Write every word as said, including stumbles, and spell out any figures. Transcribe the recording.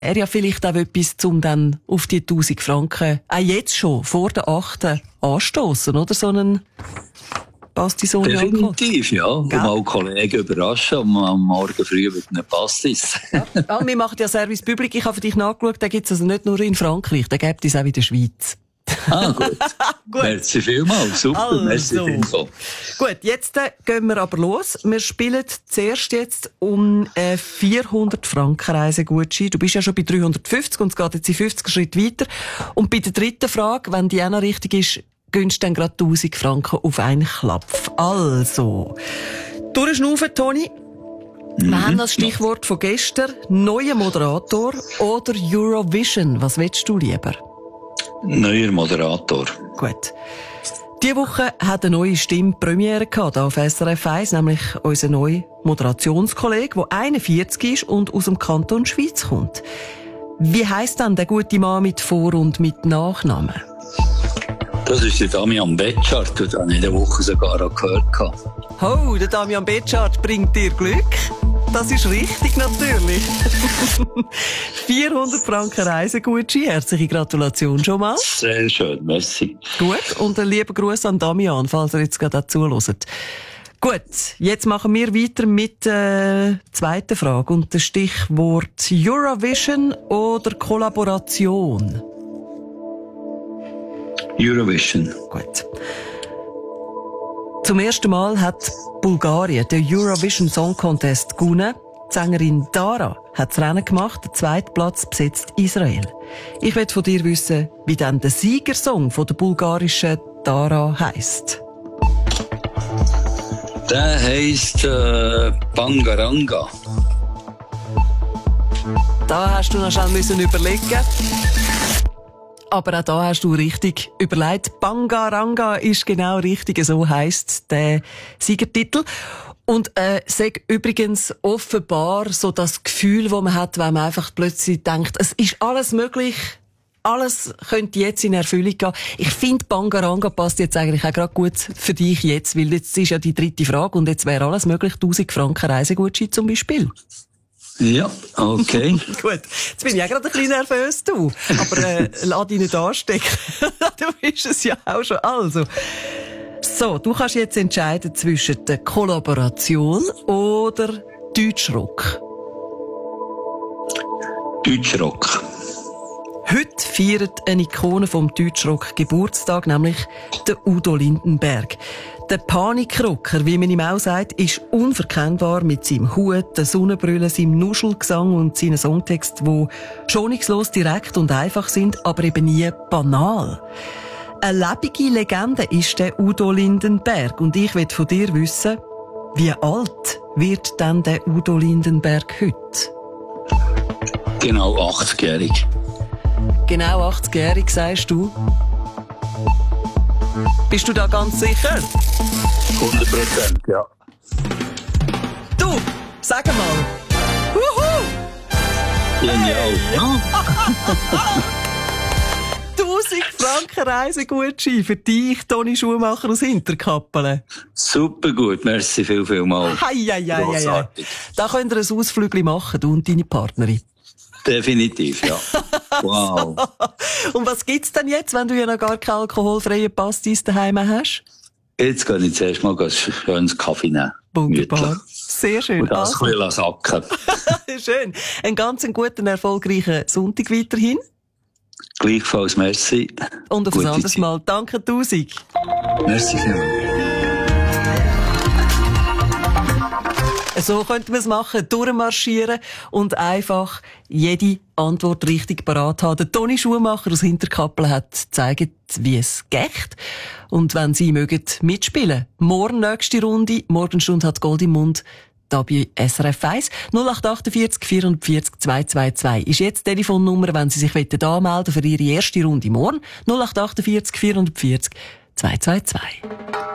Er ja vielleicht auch etwas, um dann auf die tausend Franken auch jetzt schon vor der achten anstoßen, oder? So einen Pastis-Sohn. Definitiv, ja. Und mal Kollegen überraschen und am Morgen früh mit einem Pastis. Ja, ja, wir machen ja Service Public. Ich habe für dich nachgeschaut, den gibt es also nicht nur in Frankreich, den gibt es auch in der Schweiz. Ah, gut. gut. Merci vielmals. Super, also. Merci Info. Gut, jetzt äh, gehen wir aber los. Wir spielen zuerst jetzt um äh, vierhundert Franken Reisegutschein. Du bist ja schon bei dreihundertfünfzig und es geht jetzt in fünfzig Schritt weiter. Und bei der dritten Frage, wenn die auch noch richtig ist, gönnst du dann gerade tausend Franken auf einen Klapf. Also, durchschnaufen, Toni. Wir mhm. haben das Stichwort von gestern, neuer Moderator oder Eurovision. Was willst du lieber? Neuer Moderator. Gut. Diese Woche hat eine neue Stimme Premiere gehabt, auf S R F eins, nämlich unser neuer Moderationskollege, der einundvierzig ist und aus dem Kanton Schweiz kommt. Wie heisst dann der gute Mann mit Vor- und mit Nachnamen? Das ist der Damian Betschart, den habe ich in der Woche sogar gehört. Oh, der Damian Betschart bringt dir Glück. Das ist richtig, natürlich. vierhundert Franken Reisegutschein. Herzliche Gratulation schon mal. Sehr schön, merci. Gut, und ein lieber Gruß an Damian, falls er jetzt gerade auch zuhört. Gut, jetzt machen wir weiter mit der äh, zweiten Frage und dem Stichwort Eurovision oder Kollaboration? Eurovision. Gut. Zum ersten Mal hat Bulgarien den Eurovision Song Contest gewonnen. Die Sängerin Dara hat das Rennen gemacht, den zweiten Platz besetzt Israel. Ich will von dir wissen, wie dann der Siegersong von der bulgarischen Dara heisst. Der heisst äh, Bangaranga. Da hast du noch schnell müssen überlegen. Aber auch da hast du richtig überlegt. Bangaranga ist genau richtig, so heisst der Siegertitel. Und äh, sag übrigens offenbar so das Gefühl, das man hat, wenn man einfach plötzlich denkt, es ist alles möglich, alles könnte jetzt in Erfüllung gehen. Ich finde, Bangaranga passt jetzt eigentlich auch gerade gut für dich jetzt, weil jetzt ist ja die dritte Frage und jetzt wäre alles möglich, tausend Franken Reisegutschein zum Beispiel. Ja, okay. Gut, jetzt bin ich auch gerade ein bisschen nervös, du. Aber äh, lass dich nicht anstecken. Du bist es ja auch schon. Also, so, du kannst jetzt entscheiden zwischen der Kollaboration oder Deutschrock. Deutschrock. Heute feiert eine Ikone vom Deutschrock Geburtstag, nämlich der Udo Lindenberg. Der Panikrocker, wie man ihm auch sagt, ist unverkennbar mit seinem Hut, der Sonnenbrille, seinem Nuschelgesang und seinen Songtext, die schonungslos direkt und einfach sind, aber eben nie banal. Eine lebende Legende ist der Udo Lindenberg und ich will von dir wissen, wie alt wird denn der Udo Lindenberg heute? Genau achtzigjährig. Genau achtzigjährig, sagst du? Bist du da ganz sicher? hundert Prozent, ja. Du, sag mal. Wuhu! Genial. Hey. tausend Franken Reisegutschein für dich, Toni Schumacher aus Hinterkappelen. Super gut, merci viel, viel mal. Hei, hei, hei, hei. Da könnt ihr ein Ausflügel machen, du und deine Partnerin. Definitiv, ja. Wow. So. Und was gibt's denn jetzt, wenn du ja noch gar keine alkoholfreien Pastis daheim hast? Jetzt kann ich zuerst mal einen schönen Kaffee nehmen. Wunderbar. Sehr schön. Und das also. Ein bisschen sacken. Schön. Einen ganz guten, erfolgreichen Sonntag weiterhin. Gleichfalls, merci. Und auf ein anderes Mal. Danke tausend. Merci vielmals. So könnte man es machen, durchmarschieren und einfach jede Antwort richtig parat haben. Der Toni Schumacher aus Hinterkappelen hat gezeigt, wie es geht. Und wenn Sie mögen mitspielen, morgen nächste Runde, Morgenstunde hat Gold im Mund, da bei S R F eins. null acht achtundvierzig vierundvierzig zweihundertzweiundzwanzig ist jetzt die Telefonnummer, wenn Sie sich anmelden für Ihre erste Runde morgen. null acht achtundvierzig vierundvierzig zweihundertzweiundzwanzig.